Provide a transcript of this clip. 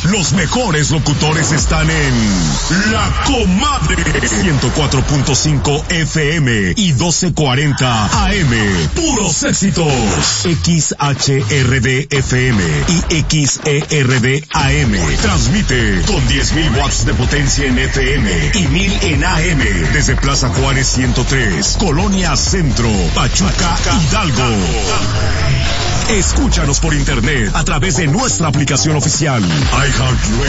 Los mejores locutores están en La Comadre. 104.5 FM y 1240 AM. Puros éxitos. XHRD FM y XERD AM. Transmite con 10.000 watts de potencia en FM y 1.000 en AM. Desde Plaza Juárez 103, Colonia Centro, Pachuca, Hidalgo. Escúchanos por internet a través de nuestra aplicación oficial. iHeartRadio.